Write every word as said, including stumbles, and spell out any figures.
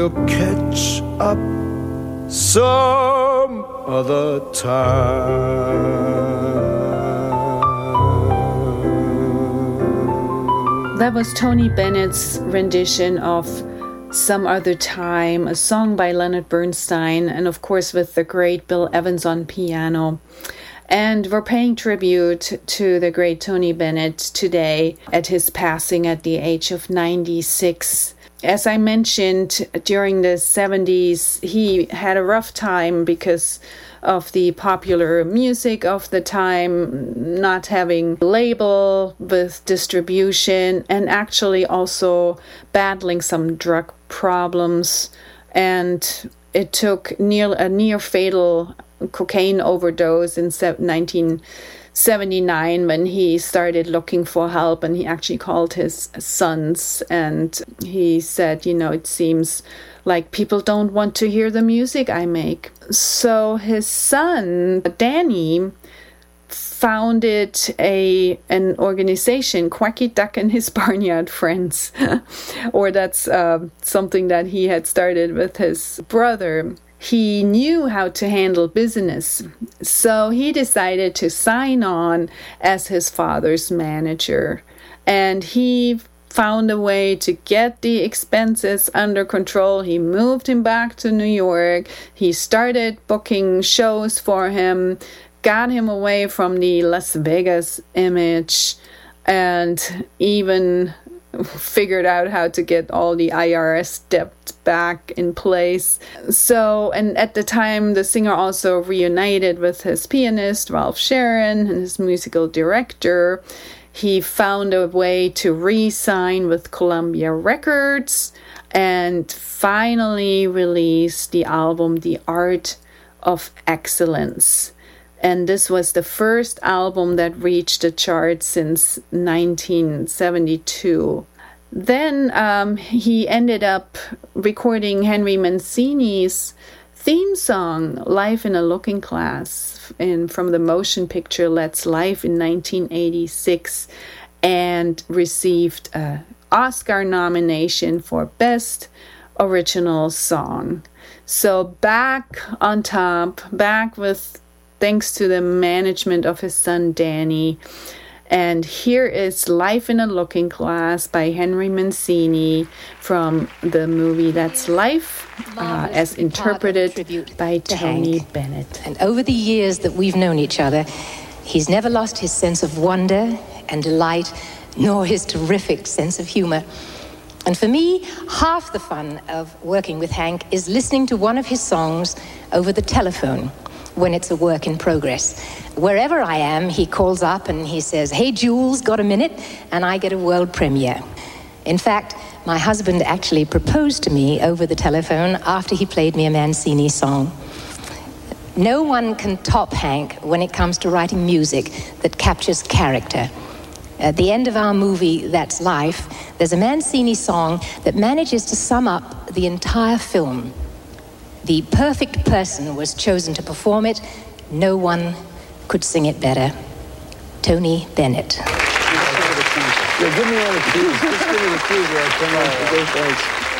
Catch up some other time. That was Tony Bennett's rendition of Some Other Time, a song by Leonard Bernstein, and of course with the great Bill Evans on piano. And we're paying tribute to the great Tony Bennett today at his passing at the age of ninety-six. As I mentioned, during the seventies, he had a rough time because of the popular music of the time, not having a label with distribution, and actually also battling some drug problems. And it took near a near fatal cocaine overdose in nineteen seventy-nine when he started looking for help, and he actually called his sons and he said, you know, it seems like people don't want to hear the music I make. So his son, Danny, founded a an organization, Quacky Duck and His Barnyard Friends, or that's uh, something that he had started with his brother. He knew how to handle business, so he decided to sign on as his father's manager. And he found a way to get the expenses under control. He moved him back to New York. He started booking shows for him, got him away from the Las Vegas image, and even figured out how to get all the I R S debt back in place. So, and at the time, the singer also reunited with his pianist, Ralph Sharon, and his musical director. He found a way to re-sign with Columbia Records and finally released the album, The Art of Excellence. And this was the first album that reached the chart since nineteen seventy-two. Then um, he ended up recording Henry Mancini's theme song, Life in a Looking Glass, in, from the motion picture Let's Life in nineteen eighty-six, and received an Oscar nomination for Best Original Song. So back on top, back with thanks to the management of his son Danny. And here is Life in a Looking Glass by Henry Mancini from the movie That's Life, uh, as interpreted by Tony Hank. Bennett. And over the years that we've known each other, he's never lost his sense of wonder and delight, nor his terrific sense of humor. And for me, half the fun of working with Hank is listening to one of his songs over the telephone when it's a work in progress. Wherever I am, he calls up and he says, "Hey, Jules, got a minute?" And I get a world premiere. In fact, my husband actually proposed to me over the telephone after he played me a Mancini song. No one can top Hank when it comes to writing music that captures character. At the end of our movie, That's Life, there's a Mancini song that manages to sum up the entire film. The perfect person was chosen to perform it. No one could sing it better. Tony Bennett. Yeah, give me one of the keys. Just give me the keys. Right?